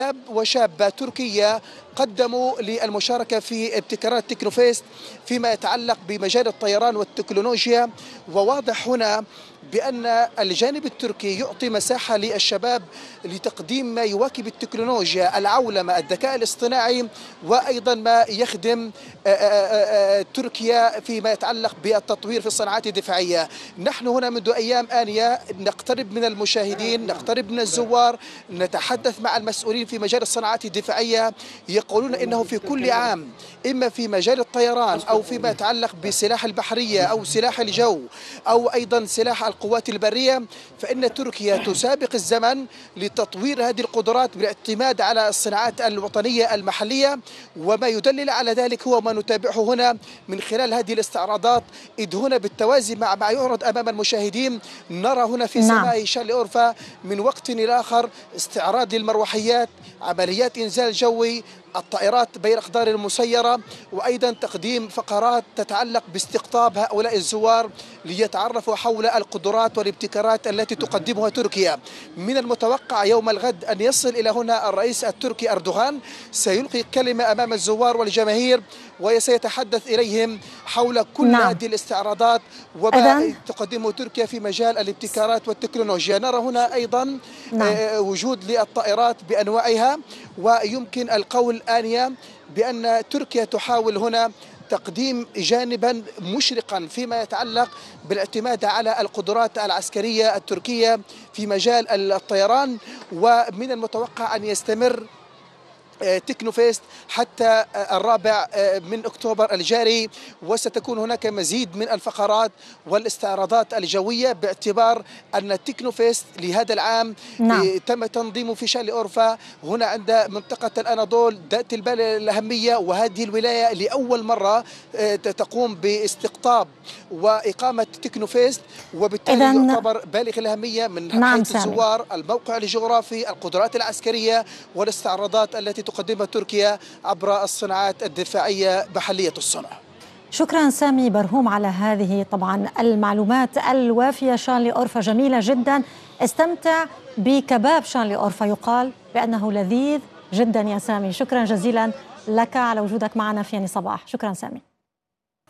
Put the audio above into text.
شاب وشابة تركية قدموا للمشاركة في ابتكارات تكنوفيست فيما يتعلق بمجال الطيران والتكنولوجيا. وواضح هنا بأن الجانب التركي يعطي مساحة للشباب لتقديم ما يواكب التكنولوجيا، العولمة، الذكاء الاصطناعي، وأيضا ما يخدم تركيا فيما يتعلق بالتطوير في الصناعات الدفاعية. نحن هنا منذ أيام آنية نقترب من المشاهدين، نقترب من الزوار، نتحدث مع المسؤولين في مجال الصناعات الدفاعية، يقولون إنه في كل عام إما في مجال الطيران أو فيما يتعلق بسلاح البحرية أو سلاح الجو أو أيضا سلاح القوات البرية، فإن تركيا تسابق الزمن لتطوير هذه القدرات بالاعتماد على الصناعات الوطنية المحلية. وما يدلل على ذلك هو ما نتابعه هنا من خلال هذه الاستعراضات، إذ هنا بالتوازي مع ما يعرض أمام المشاهدين نرى هنا في سماء شارل أورفا من وقت إلى آخر استعراض للمروحيات، عمليات إنزال جوي، الطائرات بيرقدار المسيرة، وأيضا تقديم فقرات تتعلق باستقطاب هؤلاء الزوار ليتعرفوا حول القدرات والابتكارات التي تقدمها تركيا. من المتوقع يوم الغد أن يصل إلى هنا الرئيس التركي أردوغان، سيلقي كلمة أمام الزوار والجماهير وسيتحدث إليهم حول كل هذه الاستعراضات وما تقدمه تركيا في مجال الابتكارات والتكنولوجيا. نرى هنا أيضا وجود للطائرات بأنواعها، ويمكن القول آنية بأن تركيا تحاول هنا تقديم جانبا مشرقا فيما يتعلق بالاعتماد على القدرات العسكرية التركية في مجال الطيران. ومن المتوقع أن يستمر تكنوفيست حتى 4 من أكتوبر الجاري، وستكون هناك مزيد من الفقرات والاستعراضات الجوية، باعتبار أن تكنوفيست لهذا العام تم تنظيمه في شارل أورفا هنا عند منطقة الأناضول ذات الأهمية، وهذه الولاية لأول مرة تقوم باستقطاب وإقامة تكنوفيست، وبالتالي يعتبر بالغ الأهمية من حيث الزوار، الموقع الجغرافي، القدرات العسكرية والاستعراضات التي تقدمها تركيا عبر الصناعات الدفاعية محلية الصنع. شكرا سامي برهوم على هذه طبعا المعلومات الوافية. شارل أورفا جميلة جدا، استمتع بكباب شارل أورفا، يقال بأنه لذيذ جدا يا سامي. شكرا جزيلا لك على وجودك معنا في ياني صباح. شكرا سامي.